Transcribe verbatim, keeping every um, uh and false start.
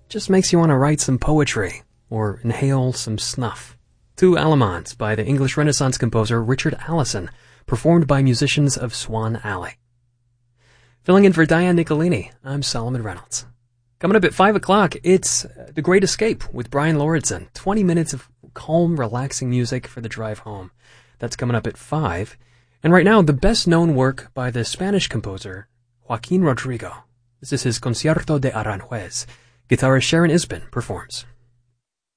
just makes you want to write some poetry or inhale some snuff. Two Allemands by the English Renaissance composer Richard Allison, performed by musicians of Swan Alley. Filling in for Diane Nicolini, I'm Solomon Reynolds. Coming up at five o'clock, it's The Great Escape with Brian Lauritsen. twenty minutes of calm, relaxing music for the drive home. That's coming up at five. And right now, the best-known work by the Spanish composer Joaquin Rodrigo. This is his Concierto de Aranjuez. Guitarist Sharon Isbin performs.